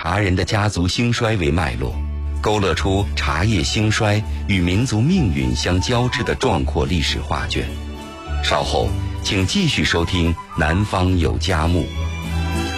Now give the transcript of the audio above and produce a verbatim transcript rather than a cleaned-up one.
茶人的家族兴衰为脉络，勾勒出茶叶兴衰与民族命运相交织的壮阔历史画卷。稍后请继续收听《南方有佳木》。